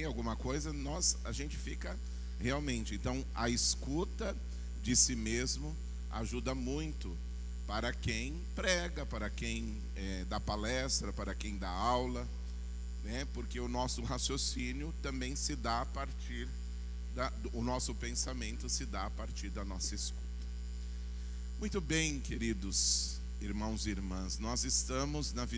alguma coisa, a gente fica realmente. Então, a escuta de si mesmo ajuda muito para quem prega, para quem dá palestra, para quem dá aula, né? Porque o nosso raciocínio também se dá a partir o nosso pensamento se dá a partir da nossa escuta. Muito bem, queridos irmãos e irmãs, nós estamos na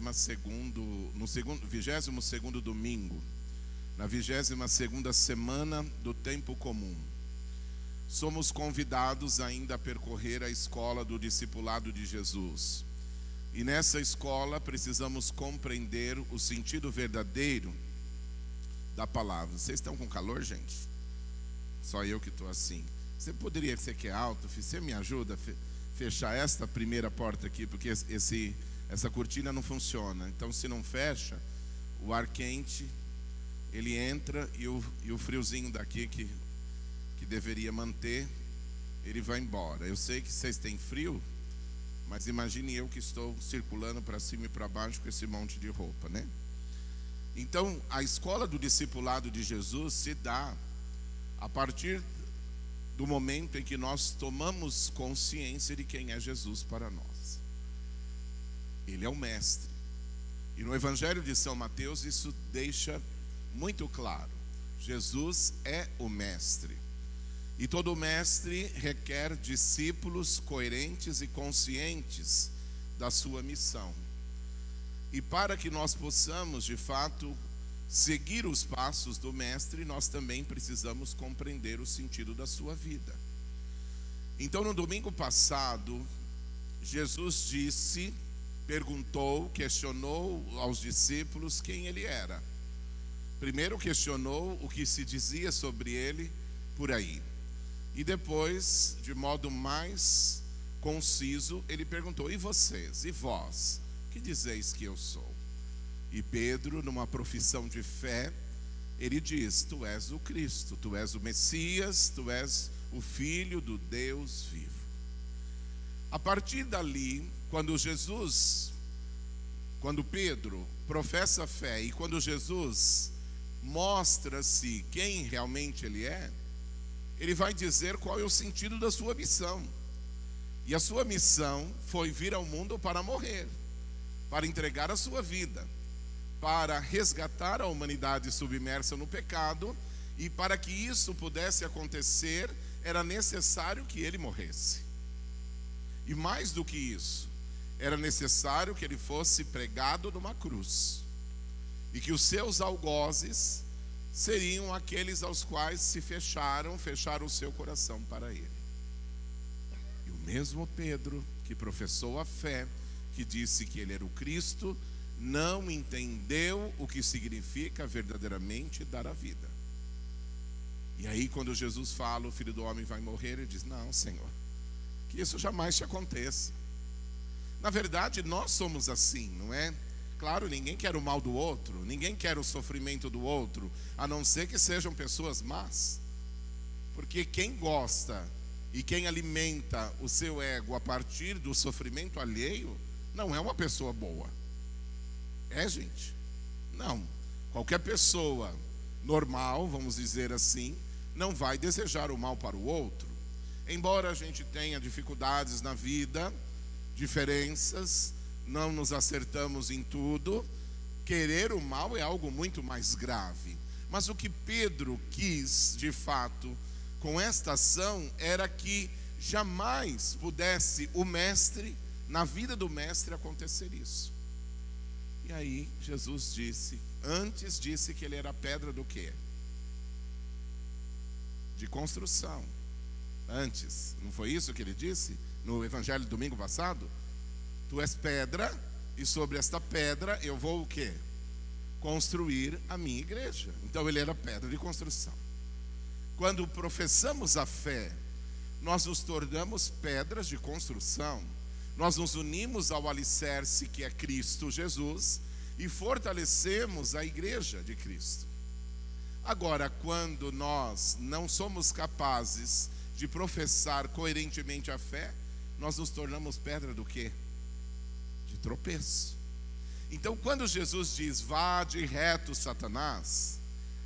22º domingo, na 22ª semana do tempo comum. Somos convidados ainda a percorrer a escola do discipulado de Jesus. E nessa escola precisamos compreender o sentido verdadeiro da palavra. Vocês estão com calor, gente? Só eu que estou assim. Você poderia, você que é alto, você me ajuda a fechar esta primeira porta aqui, porque essa cortina não funciona. Então, se não fecha, o ar quente, ele entra e o friozinho daqui que deveria manter, ele vai embora. Eu sei que vocês têm frio, mas imagine eu que estou circulando para cima e para baixo com esse monte de roupa, né? Então, a escola do discipulado de Jesus se dá a partir do momento em que nós tomamos consciência de quem é Jesus para nós. Ele é o mestre. E no Evangelho de São Mateus isso deixa muito claro. Jesus é o mestre. E todo mestre requer discípulos coerentes e conscientes da sua missão. E para que nós possamos, de fato, seguir os passos do mestre, nós também precisamos compreender o sentido da sua vida. Então, no domingo passado, Jesus questionou aos discípulos quem ele era. Primeiro questionou o que se dizia sobre ele por aí. E depois, de modo mais conciso, ele perguntou: e vocês, e vós, que dizeis que eu sou? E Pedro, numa profissão de fé, ele diz: tu és o Cristo, tu és o Messias, tu és o Filho do Deus vivo. A partir dali, quando Pedro professa fé e quando Jesus mostra-se quem realmente ele é, ele vai dizer qual é o sentido da sua missão. E a sua missão foi vir ao mundo para morrer, para entregar a sua vida, para resgatar a humanidade submersa no pecado, e para que isso pudesse acontecer, era necessário que ele morresse. E mais do que isso, era necessário que ele fosse pregado numa cruz, e que os seus algozes seriam aqueles aos quais se fecharam o seu coração para ele. E o mesmo Pedro, que professou a fé, que disse que ele era o Cristo, não entendeu o que significa verdadeiramente dar a vida. E aí, quando Jesus fala, o Filho do Homem vai morrer, ele diz: não, Senhor, que isso jamais te aconteça. Na verdade, nós somos assim, não é? Claro, ninguém quer o mal do outro, ninguém quer o sofrimento do outro, a não ser que sejam pessoas más. Porque quem gosta e quem alimenta o seu ego a partir do sofrimento alheio, não é uma pessoa boa. É, gente? Não. Qualquer pessoa normal, vamos dizer assim, não vai desejar o mal para o outro. Embora a gente tenha dificuldades na vida, diferenças, não nos acertamos em tudo, querer o mal é algo muito mais grave. Mas o que Pedro quis, de fato, com esta ação, era que jamais pudesse na vida do mestre acontecer isso. E aí Jesus disse que ele era pedra do quê? De construção. Antes, não foi isso que ele disse no Evangelho do domingo passado? Tu és pedra, e sobre esta pedra eu vou o quê? Construir a minha igreja. Então ele era pedra de construção. Quando professamos a fé, nós nos tornamos pedras de construção. Nós nos unimos ao alicerce que é Cristo Jesus e fortalecemos a igreja de Cristo. Agora, quando nós não somos capazes de professar coerentemente a fé, nós nos tornamos pedra do quê? De tropeço. Então, quando Jesus diz: vá de reto, Satanás,